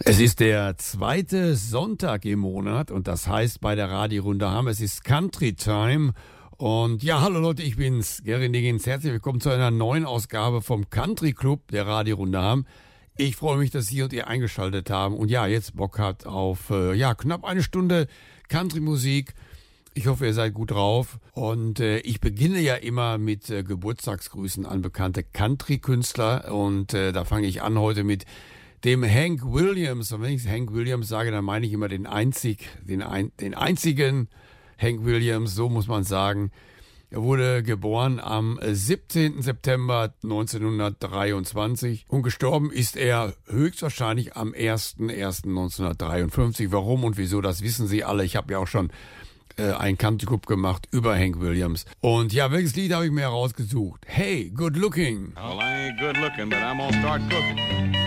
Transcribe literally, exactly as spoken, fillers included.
Es ist der zweite Sonntag im Monat und das heißt bei der Radiorunde Hamm, es ist Country Time. Und ja, hallo Leute, ich bin's, Gary Diggins. Herzlich willkommen zu einer neuen Ausgabe vom Country Club der Radiorunde Hamm. Ich freue mich, dass Sie und ihr eingeschaltet haben und ja, jetzt Bock habt auf äh, ja knapp eine Stunde Country-Musik. Ich hoffe, ihr seid gut drauf. Und äh, ich beginne ja immer mit äh, Geburtstagsgrüßen an bekannte Country-Künstler. Und äh, da fange ich an heute mit dem Hank Williams. Und wenn ich Hank Williams sage, dann meine ich immer den einzig, den, ein, den einzigen Hank Williams, so muss man sagen. Er wurde geboren am siebzehnten September neunzehnhundertdreiundzwanzig und gestorben ist er höchstwahrscheinlich am ersten ersten neunzehnhundertdreiundfünfzig. Warum und wieso, das wissen Sie alle. Ich habe ja auch schon äh, einen Country Club gemacht über Hank Williams. Und ja, welches Lied habe ich mir herausgesucht? Hey, good looking. Well, I ain't good looking, but I'm gonna start cooking.